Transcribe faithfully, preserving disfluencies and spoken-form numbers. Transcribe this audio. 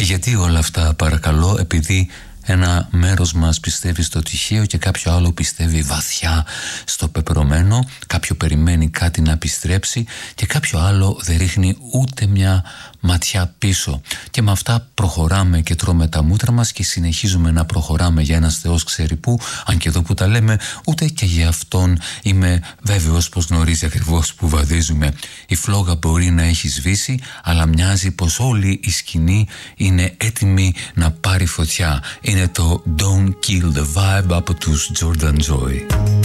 Γιατί όλα αυτά, παρακαλώ? Επειδή ένα μέρος μας πιστεύει στο τυχαίο και κάποιο άλλο πιστεύει βαθιά στο πεπρωμένο, κάποιο περιμένει κάτι να επιστρέψει και κάποιο άλλο δεν ρίχνει ούτε μια ματιά πίσω. Και με αυτά προχωράμε και τρώμε τα μούτρα μας και συνεχίζουμε να προχωράμε για ένας Θεός ξέρει πού, αν και εδώ που τα λέμε ούτε και για αυτόν είμαι βέβαιος πως γνωρίζει ακριβώς που βαδίζουμε. Η φλόγα μπορεί να έχει σβήσει, αλλά μοιάζει πως όλη η σκηνή είναι έτοιμη να πάρει φωτιά. Είναι το Don't Kill the Vibe από τους Jordan Joy.